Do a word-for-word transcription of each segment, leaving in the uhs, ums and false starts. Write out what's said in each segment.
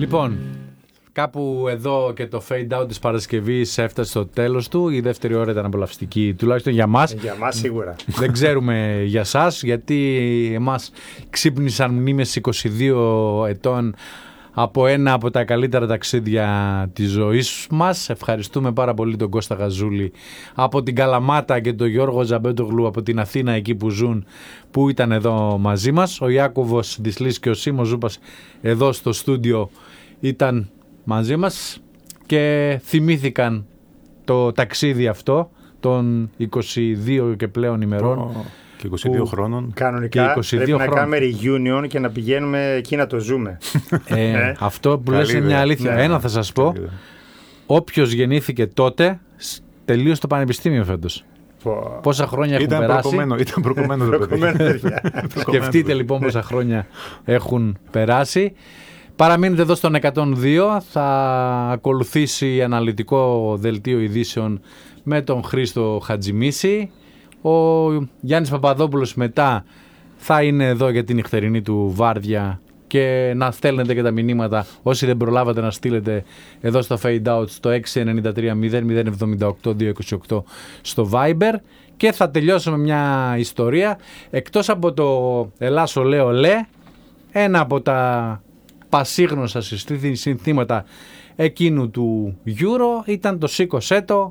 Λοιπόν, κάπου εδώ και το fade out της Παρασκευής έφτασε στο τέλος του. Η δεύτερη ώρα ήταν απολαυστική, τουλάχιστον για μας. Για μας σίγουρα. Δεν ξέρουμε για σας, γιατί εμάς ξύπνησαν μνήμες είκοσι δύο ετών από ένα από τα καλύτερα ταξίδια της ζωής μας. Ευχαριστούμε πάρα πολύ τον Κώστα Γαζούλη από την Καλαμάτα και τον Γιώργο Ζαμπέντογλου από την Αθήνα, εκεί που ζουν, που ήταν εδώ μαζί μας. Ο Ιάκωβος Δυσλής και ο Σίμος Ζούπας εδώ στο στούντιο ήταν μαζί μας και θυμήθηκαν το ταξίδι αυτό των είκοσι δύο και πλέον ημερών. Oh. Και είκοσι δύο χρόνων. Κανονικά είκοσι δύο πρέπει χρόνων. να κάνουμε reunion και να πηγαίνουμε εκεί να το ζούμε. Ε, ε, αυτό που λες είναι μια αλήθεια. Ναι. Ένα θα σας πω. Όποιος γεννήθηκε τότε τελείωσε το πανεπιστήμιο φέτος. Πω. Πόσα χρόνια έχουν Ήταν περάσει. προκομμένο, ήταν προκομμένο το παιδί. Σκεφτείτε λοιπόν πόσα χρόνια έχουν περάσει. Παραμείνετε εδώ στον εκατόν δύο. Θα ακολουθήσει αναλυτικό δελτίο ειδήσεων με τον Χρήστο Χατζημίση. Ο Γιάννης Παπαδόπουλος μετά θα είναι εδώ για την νυχτερινή του βάρδια και να στέλνετε και τα μηνύματα όσοι δεν προλάβατε να στείλετε εδώ στο Fade Out στο έξι εννιά τρία μηδέν μηδέν εβδομήντα οκτώ διακόσια είκοσι οκτώ στο Viber. Και θα τελειώσω με μια ιστορία. Εκτός από το Ελλάς ολέ ολέ, ένα από τα πασίγνωσα συνθήματα εκείνου του Euro ήταν το σήκωσέ το.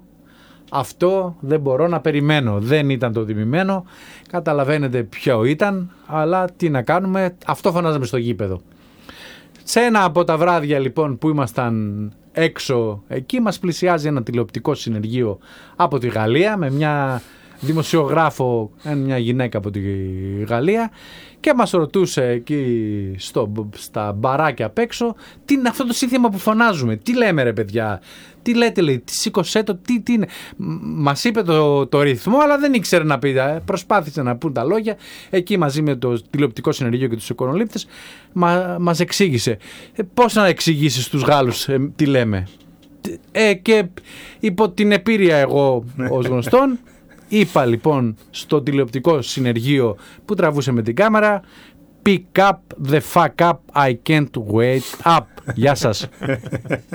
Αυτό δεν μπορώ να περιμένω. Δεν ήταν το τιμημένο. Καταλαβαίνετε ποιο ήταν. Αλλά τι να κάνουμε. Αυτό φωνάζαμε στο γήπεδο. Σε ένα από τα βράδια λοιπόν που ήμασταν έξω εκεί, μας πλησιάζει ένα τηλεοπτικό συνεργείο από τη Γαλλία με μια δημοσιογράφο, μια γυναίκα από τη Γαλλία, και μας ρωτούσε εκεί στο, στα μπαράκια απ' έξω τι είναι αυτό το σύνθημα που φωνάζουμε, τι λέμε ρε παιδιά, τι λέτε, λέει, τι σήκωσέ το, τι, τι είναι. Μας είπε το, το ρυθμό, αλλά δεν ήξερε να πει, προσπάθησε να πούν τα λόγια εκεί μαζί με το τηλεοπτικό συνεργείο και τους εικονολήπτες. Μα, μας εξήγησε ε, πώς να εξηγήσεις στους Γάλλους ε, τι λέμε, ε, και υπό την επίρρεια εγώ ως γνωστόν είπα λοιπόν στο τηλεοπτικό συνεργείο που τραβούσε με την κάμερα, pick up the fuck up, I can't wait up. Γεια σας.